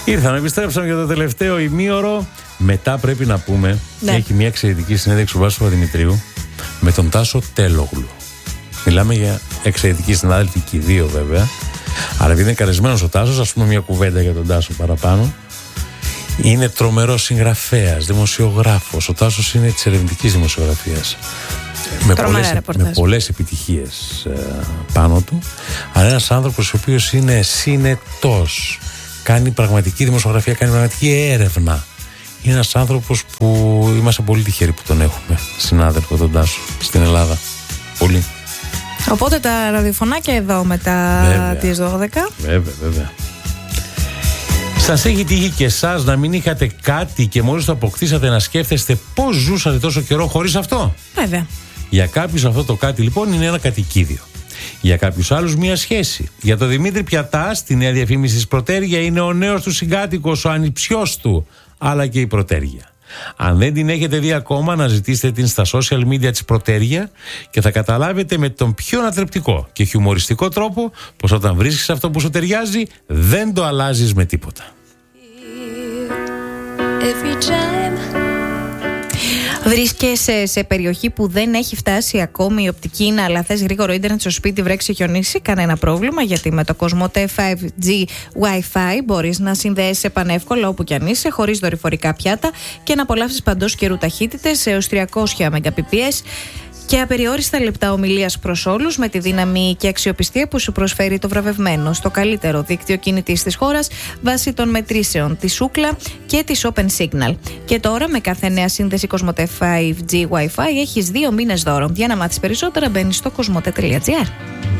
Ήρθαμε, επιστρέψαμε για το τελευταίο ημίωρο. Μετά πρέπει να πούμε, έχει μια εξαιρετική συνέντευξη του Βάσου Παπαδημητρίου με τον Τάσο Τέλογλου. Μιλάμε για εξαιρετική συνάδελφοι και οι δύο βέβαια. Αλλά επειδή είναι καλεσμένος ο Τάσος, ας πούμε μια κουβέντα για τον Τάσο παραπάνω. Είναι τρομερός συγγραφέας, δημοσιογράφος. Ο Τάσος είναι της ερευνητικής δημοσιογραφίας. Με πολλές επιτυχίες πάνω του. Αλλά ένας άνθρωπος ο οποίος είναι συνετός. Κάνει πραγματική δημοσιογραφία, κάνει πραγματική έρευνα. Είναι ένας άνθρωπος που είμαστε πολύ τυχεροί που τον έχουμε, συνάδελφο τον Τάσο, στην Ελλάδα. Πολύ. Οπότε τα ραδιοφωνάκια εδώ μετά τις 12. Βέβαια. Σας έχει τύχει και εσάς να μην είχατε κάτι και μόλις το αποκτήσατε να σκέφτεστε πώς ζούσατε τόσο καιρό χωρίς αυτό? Βέβαια. Για κάποιους αυτό το κάτι λοιπόν είναι ένα κατοικίδιο. Για κάποιους άλλους μια σχέση. Για τον Δημήτρη Πιατά, στη νέα διαφήμιση της Πρωτέργεια, είναι ο νέος του συγκάτοικος, ο ανιψιός του, αλλά και η Πρωτέργεια. Αν δεν την έχετε δει ακόμα, να ζητήσετε την στα social media της Πρωτέργεια και θα καταλάβετε με τον πιο ανατρεπτικό και χιουμοριστικό τρόπο πως όταν βρίσκεις αυτό που σου ταιριάζει, δεν το αλλάζεις με τίποτα. Βρίσκεσαι σε περιοχή που δεν έχει φτάσει ακόμη η οπτική ίνα, αλλά θες γρήγορο ίντερνετ στο σπίτι, βρέξει, χιονίσει? Κανένα πρόβλημα, γιατί με το Κοσμοτέ 5G Wi-Fi μπορείς να συνδέεσαι πανεύκολα όπου κι αν είσαι, χωρίς δορυφορικά πιάτα και να απολαύσεις παντός καιρού ταχύτητες έως 300 Mbps και απεριόριστα λεπτά ομιλίας προς όλους, με τη δύναμη και αξιοπιστία που σου προσφέρει το βραβευμένο στο καλύτερο δίκτυο κινητής της χώρας βάσει των μετρήσεων της Ookla και της Open Signal. Και τώρα με κάθε νέα σύνδεση Κοσμοτέ 5G Wi-Fi έχεις 2 μήνες δώρο. Για να μάθεις περισσότερα μπαίνεις στο κοσμοτέ.gr.